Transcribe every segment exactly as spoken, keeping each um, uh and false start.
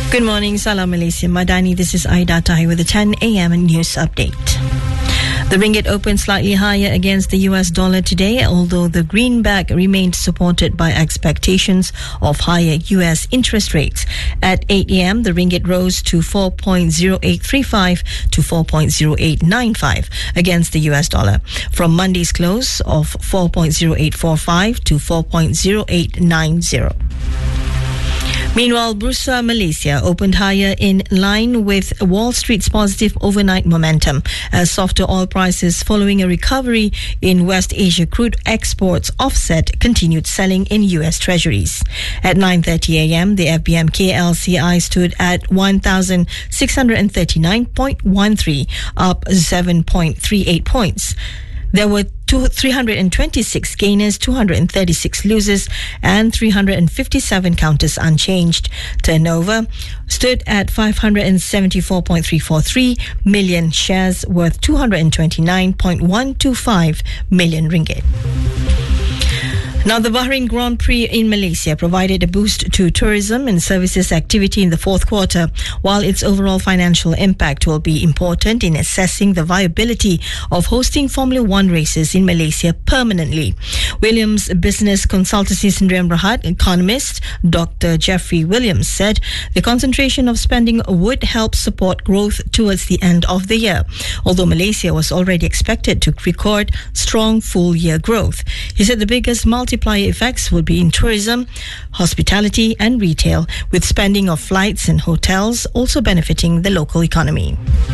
Good morning, Salam Malaysia Madani. This is Aida Tahi with the ten a.m. news update. The ringgit opened slightly higher against the U S dollar today, although the greenback remained supported by expectations of higher U S interest rates. At eight a.m., the ringgit rose to four point zero eight three five to four point zero eight nine five against the U S dollar, from Monday's close of four point zero eight four five to four point zero eight nine zero. Meanwhile, Bursa Malaysia opened higher in line with Wall Street's positive overnight momentum as softer oil prices following a recovery in West Asia crude exports offset continued selling in U S treasuries. At nine thirty a.m., the F B M K L C I stood at one thousand six hundred thirty-nine point one three, up seven point three eight points. There were three hundred twenty-six gainers, two hundred thirty-six losers, and three hundred fifty-seven counters unchanged. Turnover stood at five hundred seventy-four point three four three million, shares worth two hundred twenty-nine point one two five million ringgit. Now, the Bahrain Grand Prix in Malaysia provided a boost to tourism and services activity in the fourth quarter, while its overall financial impact will be important in assessing the viability of hosting Formula One races in Malaysia permanently. Williams Business Consultancy Sdn Bhd economist Doctor Jeffrey Williams said the concentration of spending would help support growth towards the end of the year, although Malaysia was already expected to record strong full-year growth. He said the biggest multi Multiplier effects will be in tourism, hospitality and retail, with spending of flights and hotels also benefiting the local economy.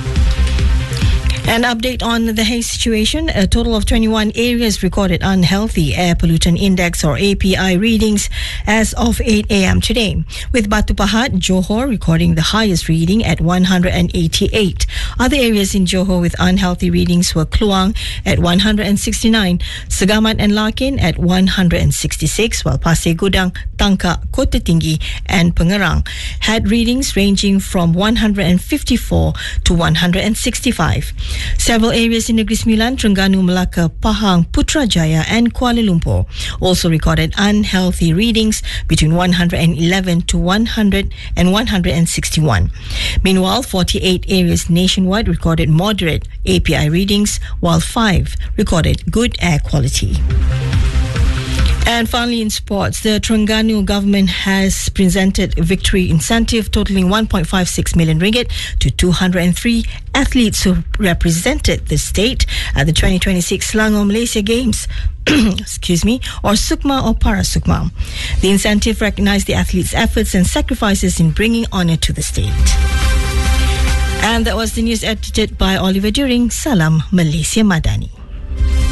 An update on the haze situation. A total of twenty-one areas recorded unhealthy air pollutant index or A P I readings as of eight a.m. today, with Batu Pahat, Johor recording the highest reading at one hundred eighty-eight. Other areas in Johor with unhealthy readings were Kluang at one hundred sixty-nine, Segamat and Larkin at one hundred sixty-six, while Pasir Gudang, Tangkak, Kota Tinggi and Pengerang had readings ranging from one hundred fifty-four to one hundred sixty-five. Several areas in Negeri Sembilan, Terengganu, Melaka, Pahang, Putrajaya and Kuala Lumpur also recorded unhealthy readings between one hundred eleven to one hundred and one hundred sixty-one. Meanwhile, forty-eight areas nationwide recorded moderate A P I readings, while five recorded good air quality. And finally, in sports, the Terengganu government has presented a victory incentive totaling one point five six million ringgit to two hundred three athletes who represented the state at the twenty twenty-six Selangor Malaysia Games. Excuse me, or Sukma or Para Sukma. The incentive recognized the athletes' efforts and sacrifices in bringing honor to the state. And that was the news edited by Oliver During. Salam Malaysia Madani.